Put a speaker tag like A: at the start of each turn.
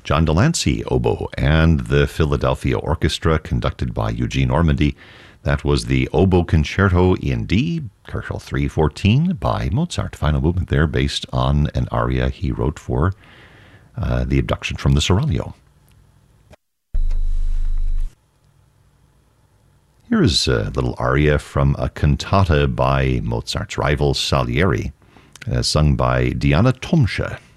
A: John Delancey, oboe, and the Philadelphia Orchestra, conducted by Eugene Ormandy. That was the Oboe Concerto in D, Köchel 314 by Mozart. Final movement there based on an aria he wrote for the abduction from the Seraglio. Here is a little aria from a cantata by Mozart's rival Salieri, sung by Diana Tomsche.